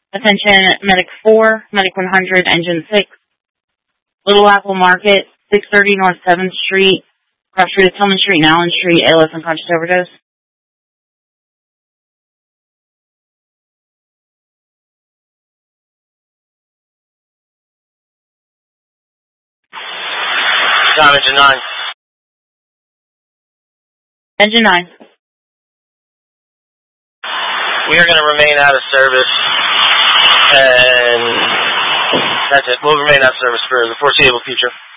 Attention, Medic 4, Medic 100, Engine 6, Little Apple Market, 630 North 7th Street, cross street of Tillman Street and Allen Street, ALS unconscious overdose. Engine 9. Engine 9. We are going to remain out of service, and that's it. We'll remain out of service for the foreseeable future.